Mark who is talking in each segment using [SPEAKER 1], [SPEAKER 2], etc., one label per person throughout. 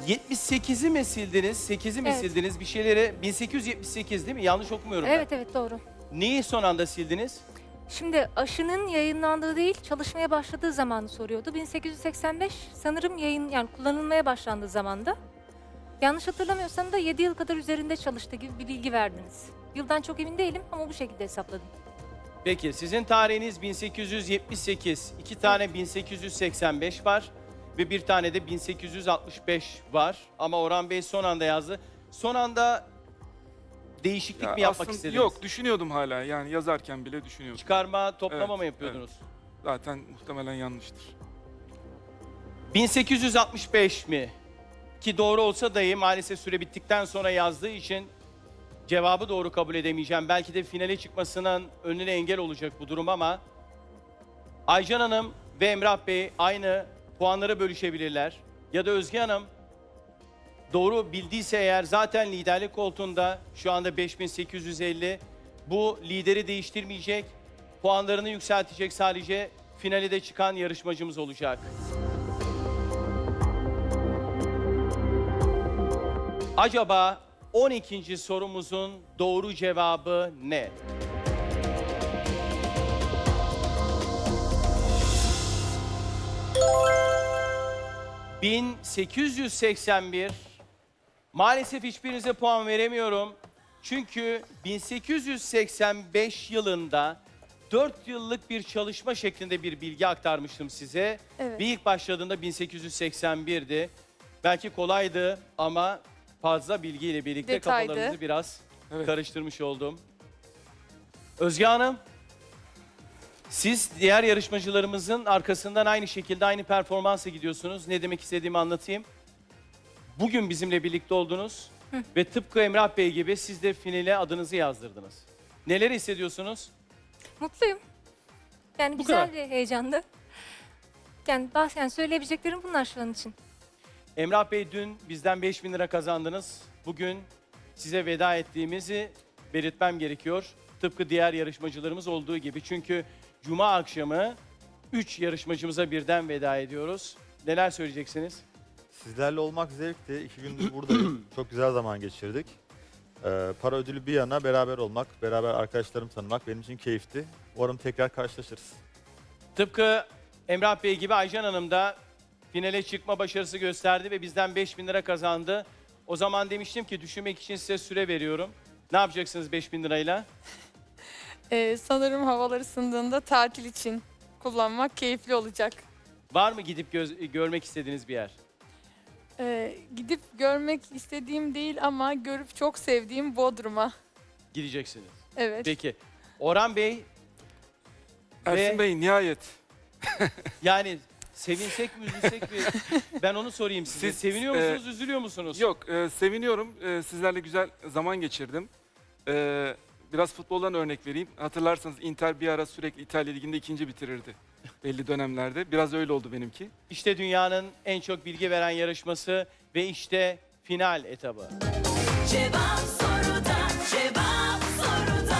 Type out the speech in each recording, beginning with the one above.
[SPEAKER 1] 78'i mi sildiniz, 8'i mi
[SPEAKER 2] Evet.
[SPEAKER 1] sildiniz? Bir şeyleri 1878 değil mi? Yanlış okumuyorum
[SPEAKER 2] Evet
[SPEAKER 1] ben.
[SPEAKER 2] evet doğru.
[SPEAKER 1] Neyi son anda sildiniz?
[SPEAKER 2] Şimdi aşının yayınlandığı değil, çalışmaya başladığı zamanı soruyordu. 1885 sanırım yani kullanılmaya başlandığı zamanda. Yanlış hatırlamıyorsam da 7 yıl kadar üzerinde çalıştığı gibi bir bilgi verdiniz. Yıldan çok emin değilim ama bu şekilde hesapladım.
[SPEAKER 1] Peki sizin tarihiniz 1878, 2 tane 1885 var ve bir tane de 1865 var. Ama Orhan Bey son anda yazdı. Son anda değişiklik mi yapmak
[SPEAKER 3] aslında
[SPEAKER 1] istediniz?
[SPEAKER 3] yok, düşünüyordum hala. Yani yazarken bile düşünüyordum.
[SPEAKER 1] Çıkarma, toplama
[SPEAKER 3] Evet,
[SPEAKER 1] mı yapıyordunuz?
[SPEAKER 3] Zaten muhtemelen yanlıştır.
[SPEAKER 1] 1865 mi? Ki doğru olsa dahi maalesef süre bittikten sonra yazdığı için cevabı doğru kabul edemeyeceğim. Belki de finale çıkmasının önüne engel olacak bu durum ama Aycan Hanım ve Emrah Bey aynı puanları bölüşebilirler. Ya da Özge Hanım doğru bildiyse eğer zaten liderlik koltuğunda şu anda 5850. Bu lideri değiştirmeyecek, puanlarını yükseltecek, sadece finale de çıkan yarışmacımız olacak. Acaba 12. sorumuzun doğru cevabı ne? ...1881... Maalesef hiçbirinize puan veremiyorum. Çünkü 1885 yılında 4 yıllık bir çalışma şeklinde bir bilgi aktarmıştım size.
[SPEAKER 2] Evet.
[SPEAKER 1] Ve ilk başladığında 1881'di. Belki kolaydı ama fazla bilgiyle birlikte
[SPEAKER 2] Detaydı.
[SPEAKER 1] kafalarınızı biraz
[SPEAKER 3] Evet.
[SPEAKER 1] karıştırmış oldum. Özge Hanım, siz diğer yarışmacılarımızın arkasından aynı şekilde aynı performansa gidiyorsunuz. Ne demek istediğimi anlatayım. Bugün bizimle birlikte oldunuz ve tıpkı Emrah Bey gibi siz de finale adınızı yazdırdınız. Neler hissediyorsunuz?
[SPEAKER 2] Mutluyum. Yani
[SPEAKER 1] Bu
[SPEAKER 2] güzel
[SPEAKER 1] kadar.
[SPEAKER 2] bir heyecandı. Yani söyleyebileceklerim bunlar şu an için.
[SPEAKER 1] Emrah Bey dün bizden 5.000 lira kazandınız. Bugün size veda ettiğimizi belirtmem gerekiyor. Tıpkı diğer yarışmacılarımız olduğu gibi. Çünkü Cuma akşamı 3 yarışmacımıza birden veda ediyoruz. Neler söyleyeceksiniz?
[SPEAKER 4] Sizlerle olmak zevkti. 2 gündür buradayım. Çok güzel zaman geçirdik. Para ödülü bir yana beraber olmak, beraber arkadaşlarımı tanımak benim için keyifti. Umarım tekrar karşılaşırız.
[SPEAKER 1] Tıpkı Emrah Bey gibi Aycan Hanım da finale çıkma başarısı gösterdi ve bizden 5.000 lira kazandı. O zaman demiştim ki düşünmek için size süre veriyorum. Ne yapacaksınız 5.000 lirayla?
[SPEAKER 5] Sanırım havalar ısındığında tatil için kullanmak keyifli olacak.
[SPEAKER 1] Var mı gidip görmek istediğiniz bir yer?
[SPEAKER 5] Gidip görmek istediğim değil ama görüp çok sevdiğim Bodrum'a.
[SPEAKER 1] Gideceksiniz.
[SPEAKER 5] Evet.
[SPEAKER 1] Peki. Orhan Bey,
[SPEAKER 3] Ersin Bey nihayet.
[SPEAKER 1] yani sevinsek mi üzülsek mi? Ben onu sorayım size.
[SPEAKER 3] Siz,
[SPEAKER 1] Seviniyor musunuz, üzülüyor musunuz?
[SPEAKER 3] Yok, seviniyorum. Sizlerle güzel zaman geçirdim. Biraz futboldan örnek vereyim. Hatırlarsanız Inter bir ara sürekli İtalya Ligi'nde ikinci bitirirdi. Belli dönemlerde. Biraz öyle oldu benimki.
[SPEAKER 1] İşte dünyanın en çok bilgi veren yarışması ve işte final etabı.
[SPEAKER 6] Cevap soruda, cevap soruda.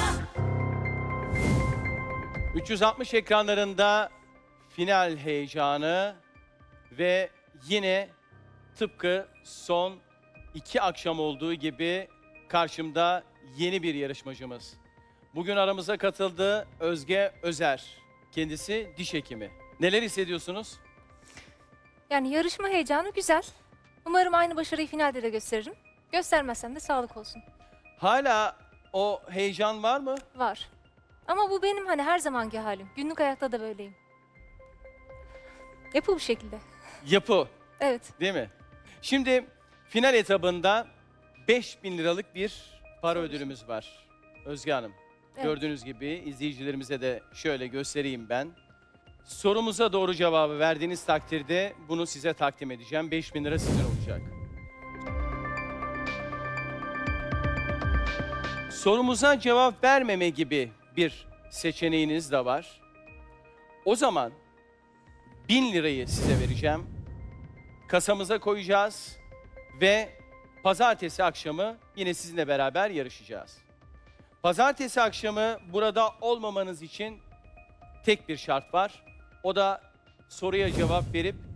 [SPEAKER 1] 360 ekranlarında final heyecanı ve yine tıpkı son 2 akşam olduğu gibi karşımda yeni bir yarışmacımız. Bugün aramıza katıldı Özge Özer. Kendisi diş hekimi. Neler hissediyorsunuz?
[SPEAKER 2] Yani yarışma heyecanı güzel. Umarım aynı başarıyı finalde de gösteririm. Göstermezsem de sağlık olsun.
[SPEAKER 1] Hala o heyecan var mı?
[SPEAKER 2] Var. Ama bu benim her zamanki halim. Günlük hayatta da böyleyim. Yapı bu şekilde.
[SPEAKER 1] Yapı,
[SPEAKER 2] Evet.
[SPEAKER 1] değil mi? Şimdi final etabında 5.000 liralık bir para ödülümüz var. Özge Hanım,
[SPEAKER 2] Evet.
[SPEAKER 1] gördüğünüz gibi izleyicilerimize de şöyle göstereyim ben. Sorumuza doğru cevabı verdiğiniz takdirde bunu size takdim edeceğim. 5.000 lira sizin olacak. Sorumuza cevap vermeme gibi bir seçeneğiniz de var. O zaman 1.000 lirayı size vereceğim. Kasamıza koyacağız ve pazartesi akşamı yine sizinle beraber yarışacağız. Pazartesi akşamı burada olmamanız için tek bir şart var. O da soruya cevap verip